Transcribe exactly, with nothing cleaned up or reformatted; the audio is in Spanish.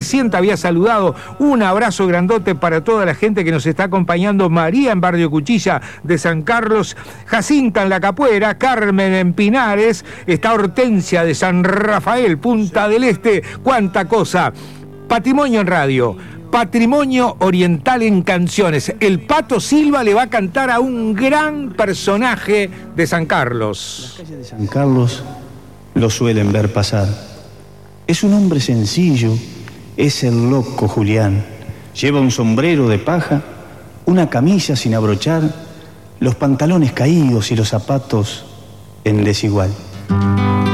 recién te había saludado. Un abrazo grandote para toda la gente que nos está acompañando. María en Barrio Cuchilla de San Carlos, Jacinta en La Capuera, Carmen en Pinares, está Hortensia de San Rafael, Punta del Este. ¡Cuánta cosa! Patrimonio en radio, Patrimonio Oriental en canciones. El Pato Silva le va a cantar a un gran personaje de San Carlos. Las calles de San Carlos lo suelen ver pasar. Es un hombre sencillo, es el loco Julián. Lleva un sombrero de paja, una camisa sin abrochar, los pantalones caídos y los zapatos en desigual.